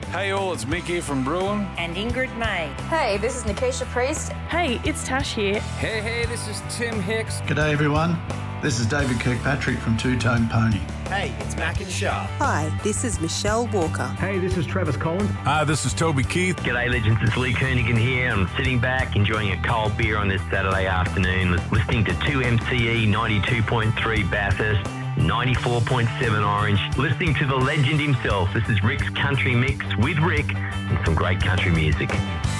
Hey all, it's Mick here from Bruin. And Ingrid May. Hey, this is Nikisha Priest. Hey, it's Tash here. Hey, this is Tim Hicks. G'day everyone. This is David Kirkpatrick from Two Tone Pony. Hey, it's Mac and Sharp. Hi, this is Michelle Walker. Hey, this is Travis Collins. Hi, this is Toby Keith. G'day legends, it's Lee Koenigan here. I'm sitting back enjoying a cold beer on this Saturday afternoon, listening to 2MCE 92.3 Bathurst, 94.7 Orange, listening to the legend himself. This is Rick's Country Mix with Rick and some great country music.